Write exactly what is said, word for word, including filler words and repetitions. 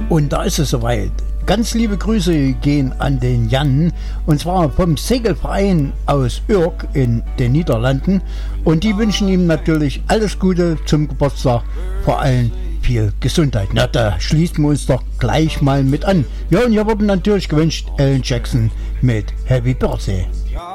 Und da ist es soweit. Ganz liebe Grüße gehen an den Jan, und zwar vom Segelverein aus Urk in den Niederlanden. Und die wünschen ihm natürlich alles Gute zum Geburtstag, vor allem viel Gesundheit. Na, da schließen wir uns doch gleich mal mit an. Ja, und hier wurde natürlich gewünscht Alan Jackson mit Happy Birthday.